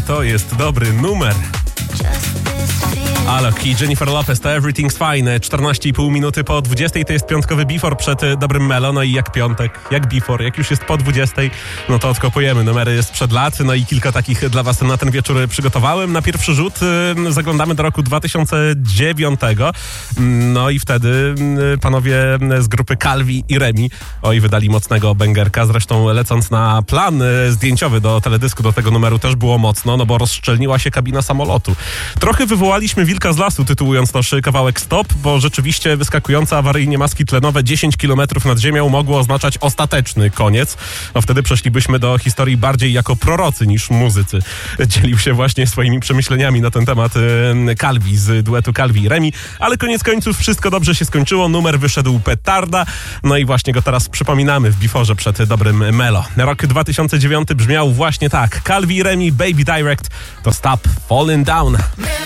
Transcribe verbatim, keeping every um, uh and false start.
to jest dobry numer. Alok i Jennifer Lopez to Everything's Fine. czternaście i pół minuty po dwudziestej to jest piątkowy Before przed dobrym Melo. No i jak piątek, jak Before, jak już jest po dwudziestej, no to odkopujemy numery sprzed lat. No i kilka takich dla was na ten wieczór przygotowałem. Na pierwszy rzut y, zaglądamy do roku dwa tysiące dziewiątego. No i wtedy y, panowie z grupy Calvi i Remi oj wydali mocnego bęgerka. Zresztą lecąc na plan y, zdjęciowy do teledysku do tego numeru też było mocno, no bo rozszczelniła się kabina samolotu. Trochę wywołaliśmy wilka z lasu, tytułując nasz kawałek Stop, bo rzeczywiście wyskakujące awaryjnie maski tlenowe dziesięć kilometrów nad ziemią mogło oznaczać ostateczny koniec. No wtedy przeszlibyśmy do historii bardziej jako prorocy niż muzycy. Dzielił się właśnie swoimi przemyśleniami na ten temat e, Calvi z duetu Calvi i Remi, ale koniec końców wszystko dobrze się skończyło, numer wyszedł petarda, no i właśnie go teraz przypominamy w Beforze przed dobrym Melo. Rok dwa tysiące dziewiąty brzmiał właśnie tak. Calvi i Remi, Baby Direct to Stop Falling Down.